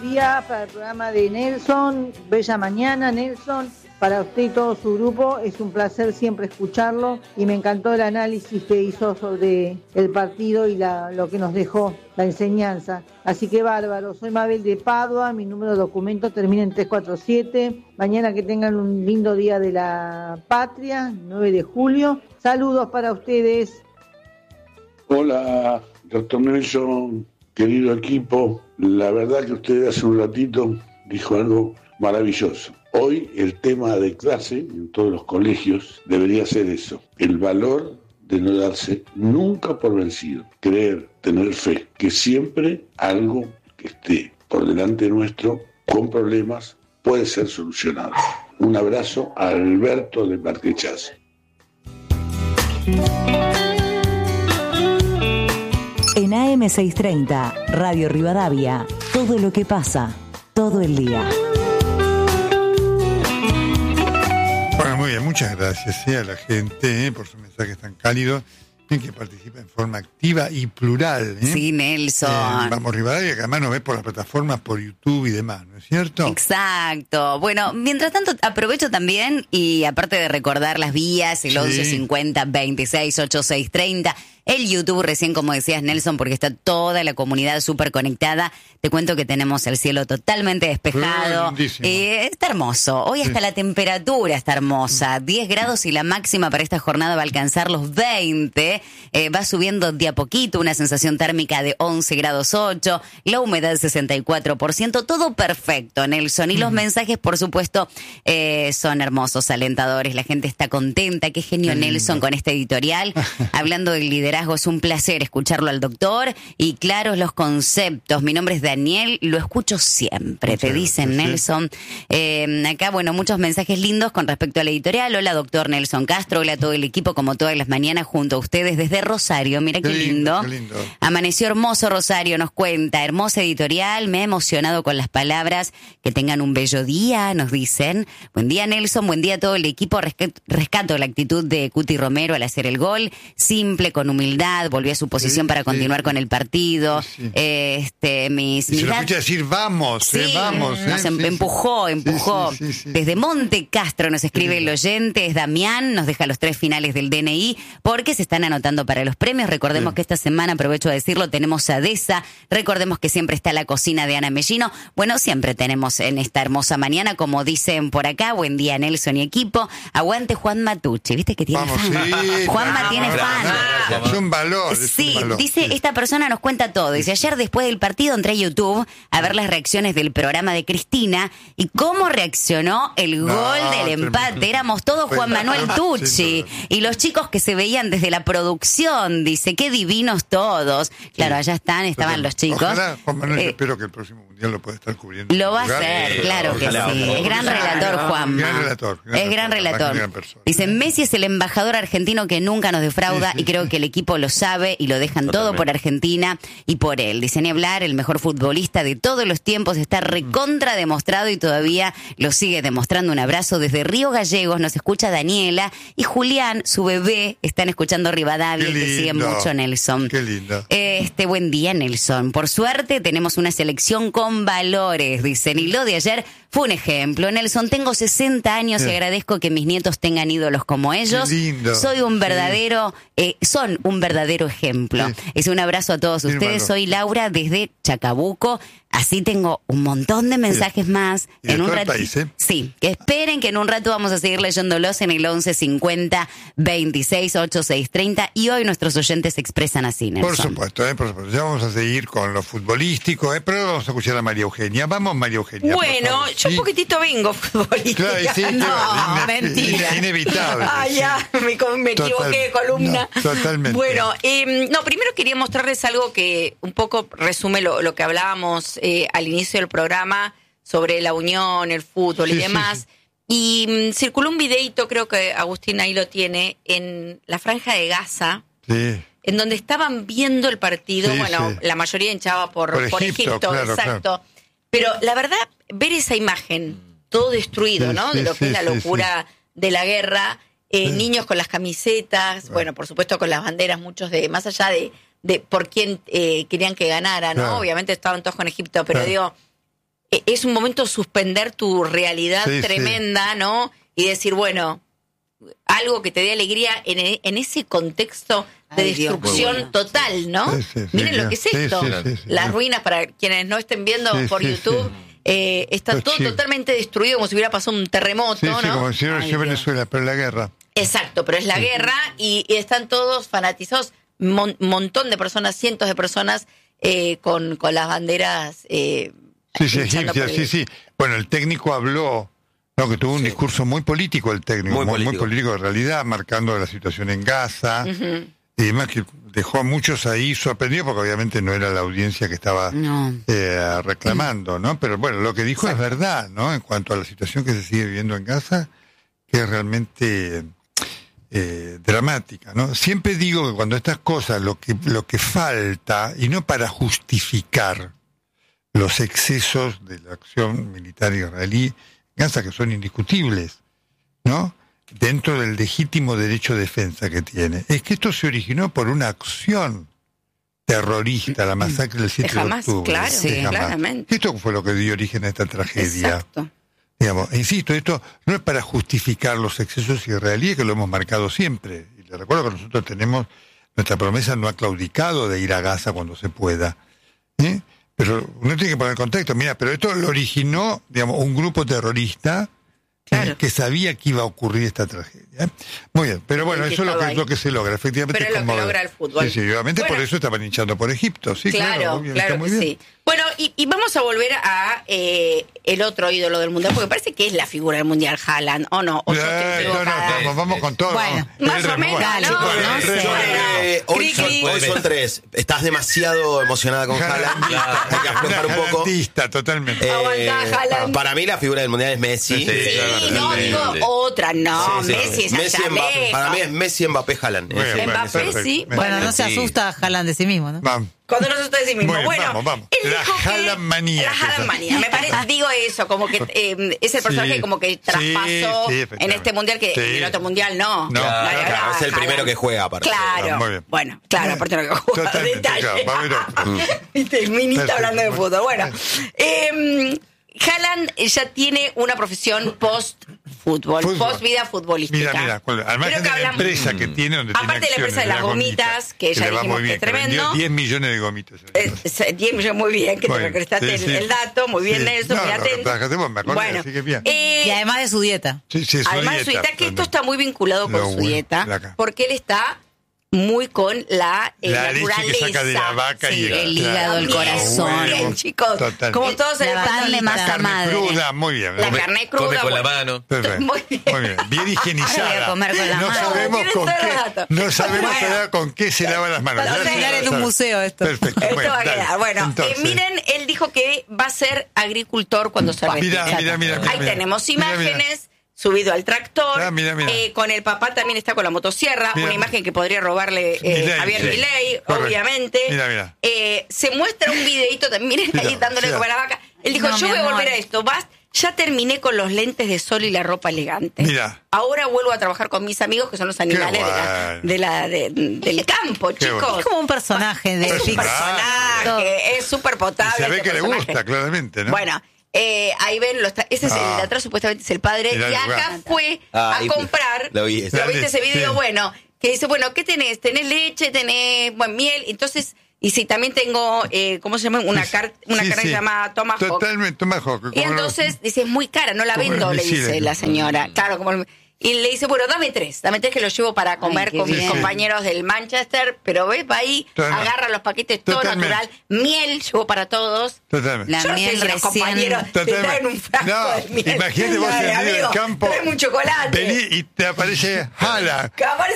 días para el programa de Nelson. Bella mañana, Nelson. Para usted y todo su grupo, es un placer siempre escucharlo y me encantó el análisis que hizo sobre el partido y lo que nos dejó, la enseñanza. Así que bárbaro, soy Mabel de Padua, mi número de documento termina en 347. Mañana que tengan un lindo día de la patria, 9 de julio. Saludos para ustedes. Hola, doctor Nelson, querido equipo. La verdad que usted hace un ratito dijo algo maravilloso. Hoy el tema de clase en todos los colegios debería ser eso, el valor de no darse nunca por vencido, creer, tener fe, que siempre algo que esté por delante nuestro con problemas puede ser solucionado. Un abrazo a Alberto de Parque Chas. En AM630, Radio Rivadavia, todo lo que pasa, todo el día. Bueno, muy bien, muchas gracias a la gente por sus mensajes tan cálidos, que participa en forma activa y plural. Sí, Nelson. Vamos Rivadavia, que además nos ve por las plataformas, por YouTube y demás, ¿no es cierto? Exacto. Bueno, mientras tanto aprovecho también, y aparte de recordar las vías, el 1150 26 8630, el YouTube recién, como decías, Nelson, porque está toda la comunidad súper conectada. Te cuento que tenemos el cielo totalmente despejado. Está hermoso. Hoy hasta la temperatura está hermosa. 10 grados y la máxima para esta jornada va a alcanzar los 20. Va subiendo de a poquito, una sensación térmica de 11 grados 8. La humedad 64%. Todo perfecto, Nelson. Y los mensajes, por supuesto, son hermosos, alentadores. La gente está contenta. Qué genio, Nelson, con este editorial. Hablando del liderazgo, es un placer escucharlo al doctor y claros los conceptos. Mi nombre es Daniel, lo escucho siempre, te dicen, Nelson. Acá, bueno, muchos mensajes lindos con respecto al editorial. Hola, doctor Nelson Castro, hola a todo el equipo, como todas las mañanas, junto a ustedes desde Rosario. Mira qué lindo. Qué lindo. Amaneció hermoso Rosario, nos cuenta. Hermosa editorial, me ha emocionado con las palabras. Que tengan un bello día, nos dicen. Buen día, Nelson, buen día a todo el equipo. Rescato la actitud de Cuti Romero al hacer el gol. Simple, con humildad, volvió a su posición para continuar con el partido. Se lo escucha decir vamos, vamos. Nos empujó. Desde Monte Castro nos escribe el oyente, es Damián, nos deja los 3 finales del DNI, porque se están anotando para los premios. Recordemos que esta semana, aprovecho a decirlo, tenemos a Deza, recordemos que siempre está la cocina de Ana Mellino. Bueno, siempre tenemos en esta hermosa mañana, como dicen por acá, buen día Nelson y equipo, aguante Juan Matucci, ¿viste que tiene fan? Juanma tiene fan. Es un valor. Dice, esta persona nos cuenta todo. Dice, ayer después del partido entré a YouTube a ver las reacciones del programa de Cristina y cómo reaccionó el gol del empate. Éramos todos Juan Manuel Tucci y los chicos que se veían desde la producción. Dice, qué divinos todos. Claro, allá estaban los chicos. Ojalá, Juan Manuel, espero que el próximo mundial lo pueda estar cubriendo. Lo va a hacer, claro que sí. Es gran relator, Juanma. Es gran relator. Dice, Messi es el embajador argentino que nunca nos defrauda y creo que el equipo lo sabe y lo dejan todo por Argentina y por él. Dice, ni hablar, el mejor futbolista de todos los tiempos, está recontra demostrado y todavía lo sigue demostrando. Un abrazo desde Río Gallegos, nos escucha Daniela y Julián, su bebé, están escuchando Rivadavia y te siguen mucho, Nelson. Qué lindo. Buen día, Nelson. Por suerte tenemos una selección con valores, dicen, y lo de ayer fue un ejemplo. Nelson, tengo 60 años y agradezco que mis nietos tengan ídolos como ellos. Soy un verdadero, son un verdadero ejemplo. Es un abrazo a todos ustedes. Soy Laura desde Chacabuco. Así tengo un montón de mensajes más. En un rato. Sí, que esperen que en un rato vamos a seguir leyéndolos en el 1150 26 8630 y hoy nuestros oyentes se expresan así, Nelson. Por supuesto. Ya vamos a seguir con lo futbolístico, pero vamos a escuchar a María Eugenia. Vamos, María Eugenia. Bueno, yo un poquitito vengo futbolística. Claro, no, mentira. Inevitable. Ya, me equivoqué de columna. No, totalmente. Bueno, primero quería mostrarles algo que un poco resume lo que hablábamos al inicio del programa sobre la unión, el fútbol y demás. Y circuló un videíto, creo que Agustín ahí lo tiene, en la Franja de Gaza, en donde estaban viendo el partido. La mayoría hinchaba por Egipto, claro, exacto. Claro. Pero la verdad, ver esa imagen, todo destruido, ¿no? De lo que es la locura de la guerra, niños con las camisetas, bueno, por supuesto con las banderas, muchos más allá de por quién querían que ganara, ¿no? Obviamente estaban todos con Egipto, pero digo, es un momento suspender tu realidad tremenda, ¿no? Y decir, bueno, algo que te dé alegría en ese contexto de destrucción total, ¿no? Miren lo que es esto. Las ruinas, para quienes no estén viendo por YouTube, está todo totalmente destruido, como si hubiera pasado un terremoto, ¿no? Como si hubiera sido Venezuela, pero la guerra. Exacto, pero es la guerra y están todos fanatizados, montón de personas, cientos de personas con las banderas. Sí. Bueno, el técnico habló, no, que tuvo un discurso muy político el técnico, muy político en realidad, marcando la situación en Gaza. Y además que dejó a muchos ahí sorprendidos porque obviamente no era la audiencia que estaba reclamando, ¿no? Pero bueno, lo que dijo es verdad, ¿no? En cuanto a la situación que se sigue viviendo en Gaza, que es realmente dramática, ¿no? Siempre digo que cuando estas cosas, lo que falta, y no para justificar los excesos de la acción militar israelí en Gaza, que son indiscutibles, ¿no? Dentro del legítimo derecho de defensa que tiene, es que esto se originó por una acción terrorista, la masacre del 7 de octubre. Claro, claramente. Esto fue lo que dio origen a esta tragedia. Exacto. Digamos, insisto, esto no es para justificar los excesos israelíes, que lo hemos marcado siempre. Y les recuerdo que nosotros tenemos, nuestra promesa no ha claudicado de ir a Gaza cuando se pueda. Pero uno tiene que poner contexto. Mira, pero esto lo originó, digamos, un grupo terrorista que sabía que iba a ocurrir esta tragedia. Muy bien, pero bueno, eso es lo que se logra, efectivamente. Pero es lo que logra el fútbol. Sí, obviamente por eso estaban hinchando por Egipto. Sí, claro que sí. Bueno, y vamos a volver a el otro ídolo del Mundial, porque parece que es la figura del Mundial, Haaland, ¿o no? ¿O vamos con todo. Bueno, más o menos, Hoy son 3. Estás demasiado emocionada con Haaland. Hay que aflojar un poco. Totalmente. Para mí la figura del Mundial es Messi. No digo otra, Messi es Mbappé. Para mí es Messi, Mbappé, Haaland. Mbappé, sí. Bueno, no se asusta Haaland de sí mismo, ¿no? Cuando no se asusta de sí mismo. Bueno, vamos. La Haaland-manía. La Haaland-manía. Me parece, digo eso, como que es el personaje como que traspasó en este Mundial, que en el otro Mundial no. Claro, es el primero que juega, aparte. Claro. Bueno, claro, aparte de lo que juega. Detalle. Viste, Minita hablando de fútbol. Bueno. Haaland ya tiene una profesión post-fútbol, post-vida futbolística. Mira, además de la empresa que tiene, donde aparte de la empresa de las gomitas, que ya dijimos que es tremendo. 10 millones de gomitas. 10 millones, muy bien, que te recrestaste el dato, muy bien, Nelson, bueno, y además de su dieta. Además de su dieta, que esto está muy vinculado con su dieta, porque él está muy con la naturaleza. Leche que saca de la vaca y el hígado, el corazón. Bien, chicos. Como todos se la carne masa madre. Cruda, muy bien. La carne cruda. Come con la mano. Muy bien. Bien higienizada. Voy a comer con la mano. No sabemos con qué se lava las manos. Va a quedar en un museo esto. Perfecto. Esto va a quedar. Bueno, miren, él dijo que va a ser agricultor cuando se retire. Mira. Ahí tenemos imágenes. Subido al tractor, mira. Con el papá también está con la motosierra, una imagen que podría robarle Javier Milei, obviamente. Mira. Se muestra un videito también, miren ahí dándole de comer a la vaca. Él dijo, yo voy a volver a esto, ya terminé con los lentes de sol y la ropa elegante. Mira. Ahora vuelvo a trabajar con mis amigos, que son los animales del campo, chicos. Es como un personaje de ficción. Es súper potable. Se ve que le gusta, claramente, ¿no? Bueno. Ahí ven, ese es el de atrás, supuestamente es el padre, y acá fue a comprar, ¿lo viste ese video? Bueno, que dice, ¿qué tenés? ¿Tenés leche? ¿Tenés miel? Entonces, y si también tengo, ¿cómo se llama? Una carne que se llama Tomahawk. Totalmente, Tomahawk. Y entonces dice, es muy cara, no la vendo, le dice la señora. Claro, como... Y le dice, dame tres que los llevo para comer con mis compañeros del Manchester, pero va ahí, agarra los paquetes, todo natural, miel, llevo para todos. Totalmente. La miel recién. Los compañeros te traen un frasco de miel. Imagínate vos en el medio del campo, traeme un chocolate. Vení y te aparece Haaland.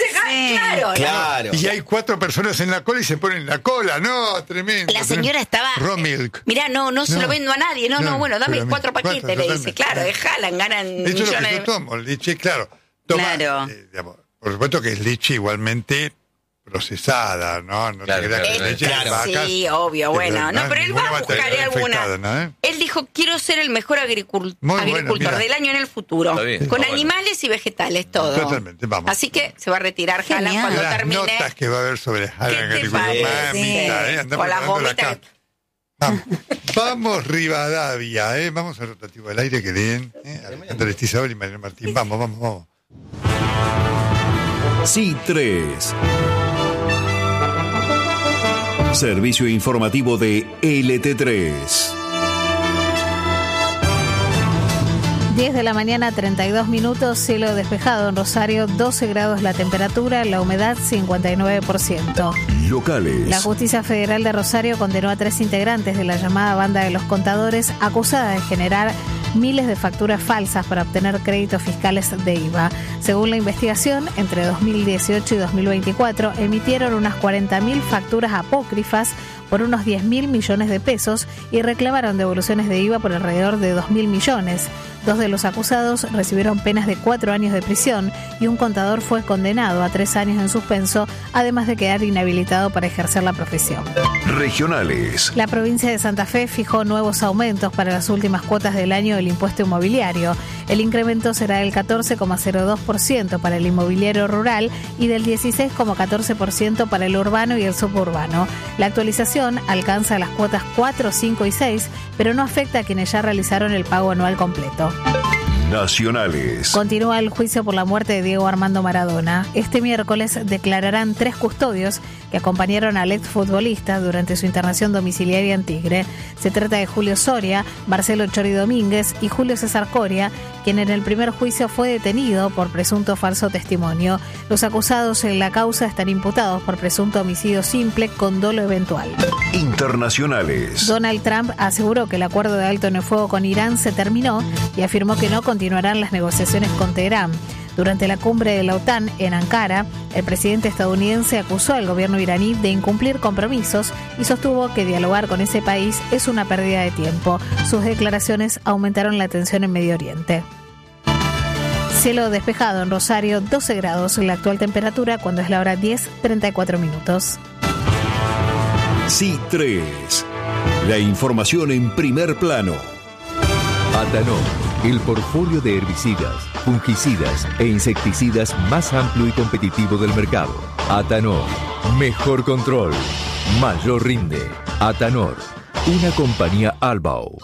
Claro. Y hay 4 personas en la cola y se ponen en la cola, no, tremendo. La señora estaba... Raw milk. Mirá, no se lo vendo a nadie, dame 4 paquetes, le dice. Claro, de Haaland ganan millones. Eso es lo que yo tomo, leche, claro. Claro. Por supuesto que es leche igualmente procesada, ¿no? No te creas que leche de vacas. Sí, obvio, bueno. No, pero él va a buscar alguna. Él dijo, quiero ser el mejor agricultor del año en el futuro. Con animales y vegetales, todo. Totalmente, vamos. Así que se va a retirar Haaland cuando termine. Las notas que va a haber sobre Haaland agricultor. Con las gomitas. Vamos Rivadavia, vamos al rotativo del aire que leen, Alejandra Estizabal y Mariano Martín. Vamos. Sí, 3. Servicio informativo de LT3. 10 de la mañana, 32 minutos, cielo despejado en Rosario, 12 grados la temperatura, la humedad 59%. Locales. La Justicia Federal de Rosario condenó a 3 integrantes de la llamada Banda de los Contadores acusada de generar miles de facturas falsas para obtener créditos fiscales de IVA. Según la investigación, entre 2018 y 2024 emitieron unas 40.000 facturas apócrifas por unos 10.000 millones de pesos y reclamaron devoluciones de IVA por alrededor de 2.000 millones. 2 de los acusados recibieron penas de 4 años de prisión y un contador fue condenado a 3 años en suspenso, además de quedar inhabilitado para ejercer la profesión. Regionales. La provincia de Santa Fe fijó nuevos aumentos para las últimas cuotas del año del impuesto inmobiliario. El incremento será del 14,02% para el inmobiliario rural y del 16,14% para el urbano y el suburbano. La actualización alcanza las cuotas 4, 5 y 6, pero no afecta a quienes ya realizaron el pago anual completo. Nacionales. Continúa el juicio por la muerte de Diego Armando Maradona. Este miércoles declararán 3 custodios que acompañaron al exfutbolista durante su internación domiciliaria en Tigre. Se trata de Julio Soria, Marcelo Chori Domínguez y Julio César Coria, quien en el primer juicio fue detenido por presunto falso testimonio. Los acusados en la causa están imputados por presunto homicidio simple con dolo eventual. Internacionales. Donald Trump aseguró que el acuerdo de alto en el fuego con Irán se terminó y afirmó que no continuarán las negociaciones con Teherán. Durante la cumbre de la OTAN en Ankara, el presidente estadounidense acusó al gobierno iraní de incumplir compromisos y sostuvo que dialogar con ese país es una pérdida de tiempo. Sus declaraciones aumentaron la tensión en Medio Oriente. Cielo despejado en Rosario, 12 grados la actual temperatura cuando es la hora 10:34 minutos. Sí, 3. La información en primer plano. Atanor, el portfolio de herbicidas, fungicidas e insecticidas más amplio y competitivo del mercado. Atanor, mejor control, mayor rinde. Atanor, una compañía Albao.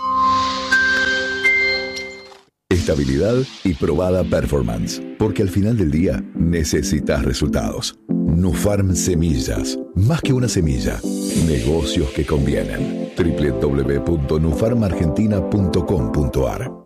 Estabilidad y probada performance, porque al final del día necesitas resultados. Nufarm Semillas, más que una semilla, negocios que convienen. www.nufarmargentina.com.ar